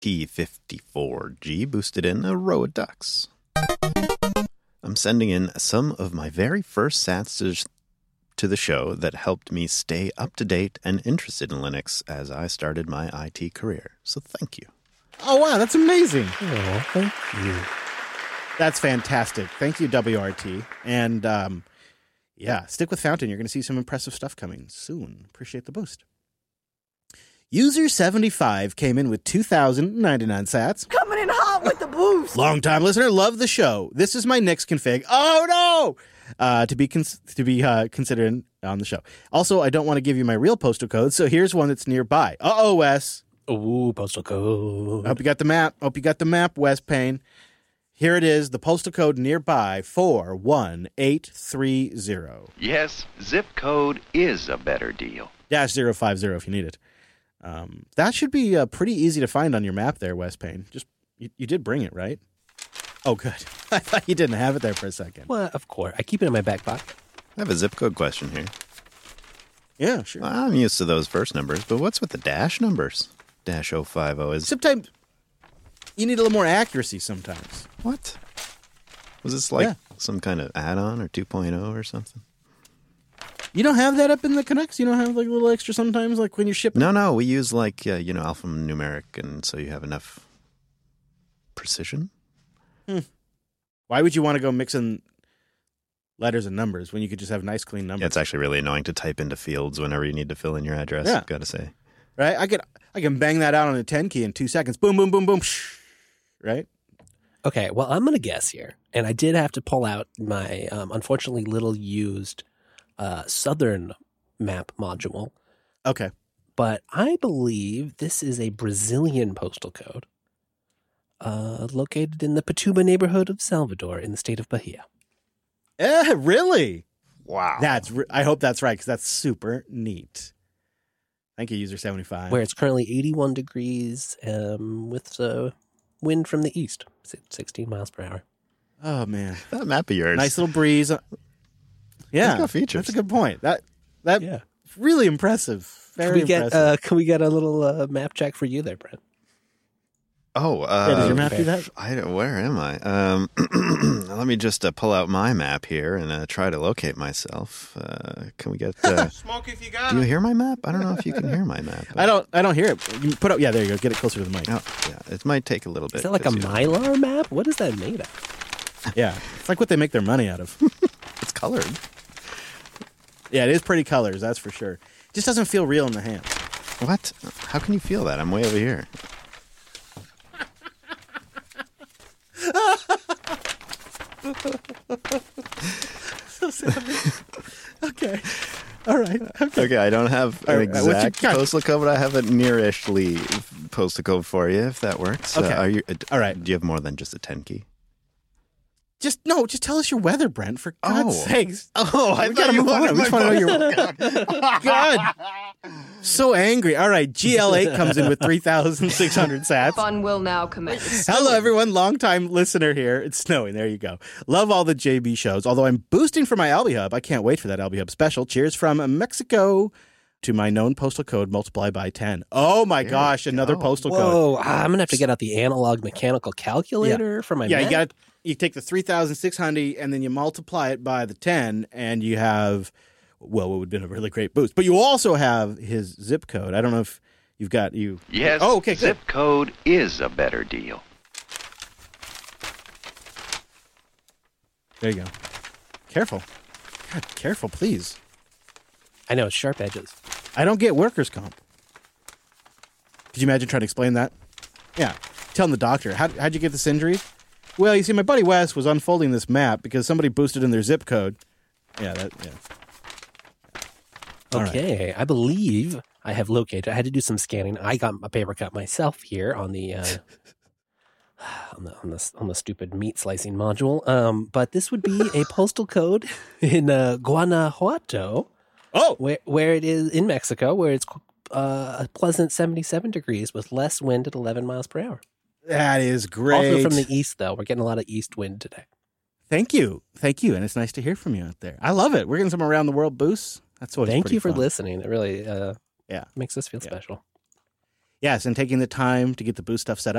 T54G boosted in a row of ducks. I'm sending in some of my very first sats to the show that helped me stay up to date and interested in Linux as I started my IT career. So thank you. Oh, wow, that's amazing. Oh, thank you. That's fantastic. Thank you, WRT. And yeah, stick with Fountain. You're going to see some impressive stuff coming soon. Appreciate the boost. User 75 came in with 2,099 sats. Coming in hot with the boost. Long-time listener, love the show. This is my Nix config. Oh, no! To be considered on the show. Also, I don't want to give you my real postal code, so here's one that's nearby. Uh-oh, Wes. Ooh, postal code. I hope you got the map, Wes Payne. Here it is, the postal code nearby, 41830. Yes, zip code is a better deal. -050 if you need it. That should be pretty easy to find on your map there, Wes Payne. Just you did bring it, right? Oh, good. I thought you didn't have it there for a second. Well, of course. I keep it in my back pocket. I have a zip code question here. Yeah, sure. Well, I'm used to those first numbers, but what's with the dash numbers? -050 is... Sometimes you need a little more accuracy sometimes. What? Was this like some kind of add-on or 2.0 or something? You don't have that up in the Canucks? You don't have like a little extra sometimes, like when you're shipping? No, we use like, alphanumeric, and so you have enough precision. Why would you want to go mixing letters and numbers when you could just have nice, clean numbers? Yeah, it's actually really annoying to type into fields whenever you need to fill in your address, I've got to say. Right? I can bang that out on a 10 key in 2 seconds. Boom, boom, boom, boom. Right? Okay, well, I'm going to guess here. And I did have to pull out my, unfortunately, little used Southern map module. Okay. But I believe this is a Brazilian postal code located in the Patuba neighborhood of Salvador in the state of Bahia. Really? Wow. I hope that's right, because that's super neat. Thank you, user 75. Where it's currently 81 degrees with wind from the east, 16 miles per hour. Oh, man. That map of yours. Nice little breeze. Yeah. Got features. That's a good point. That really impressive. Very impressive. Can we get a little map check for you there, Brent? Oh, does your map do that? Where am I? Let me just pull out my map here and try to locate myself. Can we get? Smoke if you got. Do you hear my map? I don't know if you can hear my map. I don't hear it. You put up. Yeah, there you go. Get it closer to the mic. Oh, yeah, it might take a little bit. Is that like a Mylar map? What is that made of? Yeah, it's like what they make their money out of. It's colored. Yeah, it is pretty colors. That's for sure. It just doesn't feel real in the hand. What? How can you feel that? I'm way over here. So silly. Okay. All right. Okay, I don't have an exact postal code, but I have a nearishly postal code for you, if that works. Okay. All right. Do you have more than just a 10 key? Just tell us your weather, Brent, for God's sakes. Oh, I thought you wanted my phone. God. So angry. All right, GL8 comes in with 3,600 sats. Fun will now commence. Hello, everyone. Long-time listener here. It's snowing. There you go. Love all the JB shows. Although I'm boosting for my Albi Hub. I can't wait for that Albi Hub special. Cheers from Mexico to my known postal code multiplied by 10. Oh, my gosh. Another postal code. Whoa. I'm going to have to get out the analog mechanical calculator for my map. You take the 3,600 and then you multiply it by the 10 and you have, well, what would have been a really great boost. But you also have his zip code. I don't know if you've got you. Yes, oh, okay, zip code is a better deal. There you go. Careful. God, careful, please. I know, it's sharp edges. I don't get workers' comp. Could you imagine trying to explain that? Yeah. Telling the doctor, how'd you get this injury? Well, you see, my buddy Wes was unfolding this map because somebody boosted in their zip code. Yeah. Okay, right. I believe I have located. I had to do some scanning. I got a paper cut myself here on the on the stupid meat slicing module. But this would be a postal code in Guanajuato. Oh, where it is in Mexico, where it's a pleasant 77 degrees with less wind at 11 miles per hour. That is great. Also from the east, though. We're getting a lot of east wind today. Thank you. And it's nice to hear from you out there. I love it. We're getting some around the world boosts. That's what. Thank you for listening. It really makes us feel Yeah. special. Yes, and taking the time to get the boost stuff set up.